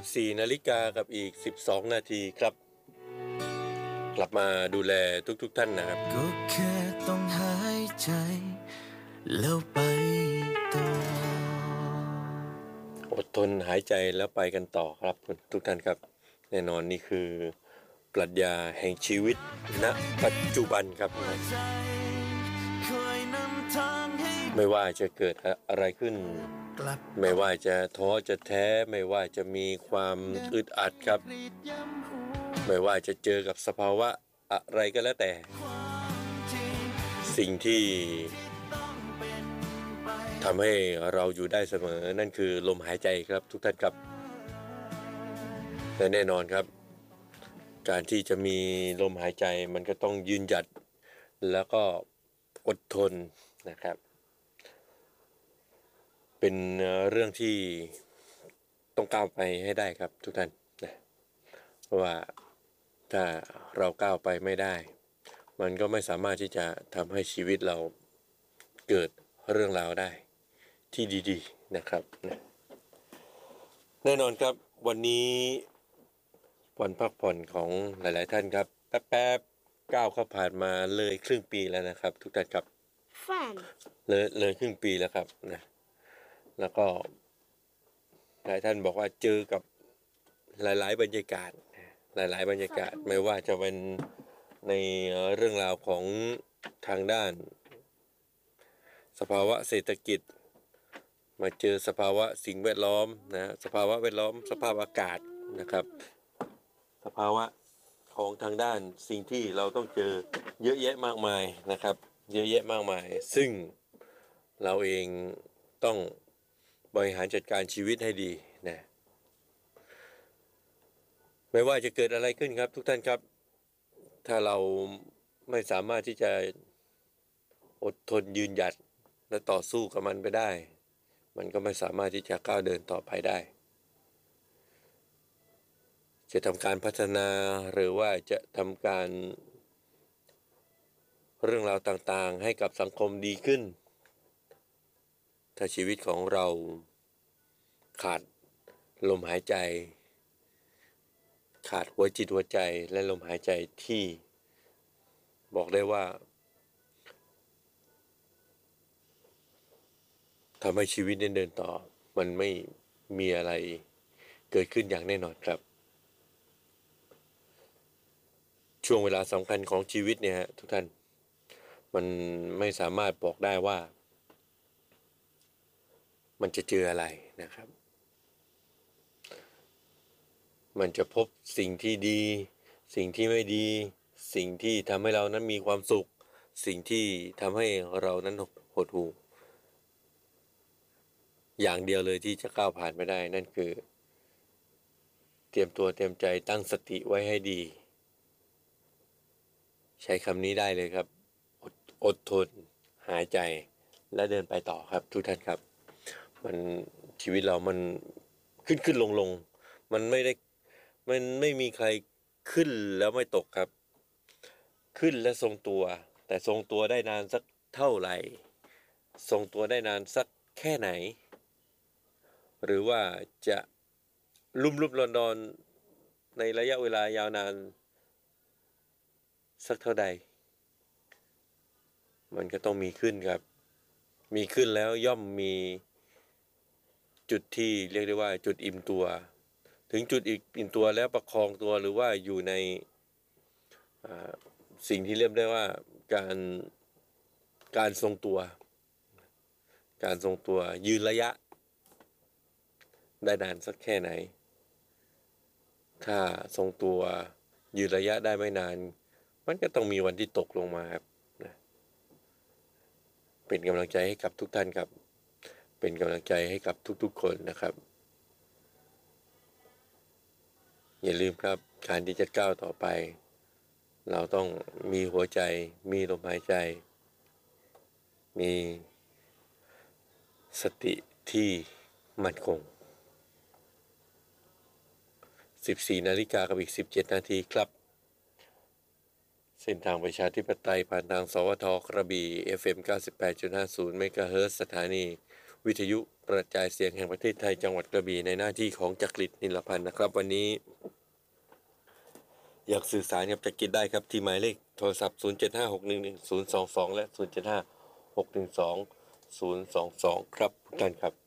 14 นาฬิกากับอีก12 นาทีครับกลับมาดูแลทุกท่านนะครับก็แค่ต้องหายใจแล้วไปต่ออดทนหายใจแล้วไปกันต่อครับทุกท่านครับแน่นอนนี่คือปรัชญาแห่งชีวิตณปัจจุบันครับไม่ว่าจะเกิดอะไรขึ้นไม่ว่าจะท้อจะแท้ไม่ว่าจะมีความอึดอัดครับไม่ว่าจะเจอกับสภาวะอะไรก็แล้วแต่สิ่งที่ทำให้เราอยู่ได้เสมอนั่นคือลมหายใจครับทุกท่านครับและแน่นอนครับการที่จะมีลมหายใจมันก็ต้องยืนหยัดแล้วก็อดทนนะครับเป็นเรื่องที่ต้องก้าวไปให้ได้ครับทุกท่านนะเพราะว่าถ้าเราก้าวไปไม่ได้มันก็ไม่สามารถที่จะทำให้ชีวิตเราเกิดเรื่องราวได้ที่ดีๆนะครับนะแน่นอนครับวันนี้วันพักผ่อนของหลายๆท่านครับแป๊บๆก้าวเข้าผ่านมาเลยครึ่งปีแล้วนะครับทุกท่านครับเลยครึ่งปีแล้วครับนะแล้วก็หลายท่านบอกว่าเจอกับหลายๆบรรยากาศไม่ว่าจะเป็นในเรื่องราวของทางด้านสภาวะเศรษฐกิจมาเจอสภาวะสิ่งแวดล้อมนะสภาวะแวดล้อมสภาพอากาศนะครับสภาวะของทางด้านสิ่งที่เราต้องเจอเยอะแยะมากมายนะครับเยอะแยะมากมายซึ่งเราเองต้องบริหารจัดการชีวิตให้ดีนะไม่ว่าจะเกิดอะไรขึ้นครับทุกท่านครับถ้าเราไม่สามารถที่จะอดทนยืนหยัดและต่อสู้กับมันไปได้มันก็ไม่สามารถที่จะก้าวเดินต่อไปได้จะทำการพัฒนาหรือว่าจะทำการเรื่องราวต่างๆให้กับสังคมดีขึ้นถ้าชีวิตของเราขาดลมหายใจขาดหัวจิตหัวใจและลมหายใจที่บอกได้ว่าทำให้ชีวิตเดินต่อมันไม่มีอะไรเกิดขึ้นอย่างแน่นอนครับช่วงเวลาสำคัญของชีวิตเนี่ยทุกท่านมันไม่สามารถบอกได้ว่ามันจะเจออะไรนะครับมันจะพบสิ่งที่ดีสิ่งที่ไม่ดีสิ่งที่ทำให้เรานั้นมีความสุขสิ่งที่ทำให้เรานั้นหดหู่อย่างเดียวเลยที่จะก้าวผ่านไม่ได้นั่นคือเตรียมตัวเตรียมใจตั้งสติไว้ให้ดีใช้คำนี้ได้เลยครับอดทนหายใจและเดินไปต่อครับทุกท่านครับมันชีวิตเรามันขึ้นลงมันไม่มีใครขึ้นแล้วไม่ตกครับขึ้นและทรงตัวแต่ทรงตัวได้นานสักเท่าไหร่ทรงตัวได้นานสักแค่ไหนหรือว่าจะลุ่มดอนในระยะเวลายาวนานสักเท่าใดมันก็ต้องมีขึ้นครับมีขึ้นแล้วย่อมมีจุดที่เรียกได้ว่าจุดอิ่มตัวถึงจุดอิ่มตัวแล้วประคองตัวหรือว่าอยู่ในสิ่งที่เรียกได้ว่าการทรงตัวยืนระยะได้นานสักแค่ไหนถ้าทรงตัวยืนระยะได้ไม่นานมันก็ต้องมีวันที่ตกลงมาครับนะเป็นกำลังใจให้กับทุกท่านครับเป็นกำลังใจให้กับทุกๆคนนะครับอย่าลืมครับการที่จะก้าวต่อไปเราต้องมีหัวใจมีลมหายใจมีสติที่มั่นคง14 นาฬิกากับอีก17 นาทีครับเส้นทางประชาธิปไตยผ่านทางสวทกระบี่ FM 98.50 เมกะเฮิรตซ์สถานีวิทยุกระจายเสียงแห่งประเทศไทยจังหวัดกระบี่ในหน้าที่ของจักริดนิลพันธ์นะครับวันนี้อยากสื่อสารกับจักริดได้ครับที่หมายเลขโทรศัพท์ 0756111022 และ 0756120022 ครับทุกท่านครับ